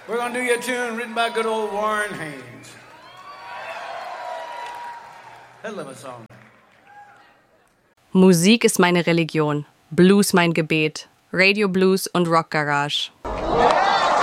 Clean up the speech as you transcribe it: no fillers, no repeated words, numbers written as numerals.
We're gonna do you a tune written by good old Warren Haynes. He'll love a song. Musik ist meine Religion, Blues mein Gebet, Radio Blues und Rock Garage.